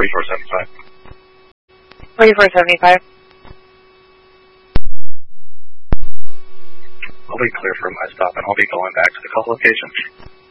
4475. 4475. I'll be clear for my stop, and I'll be going back to the call location.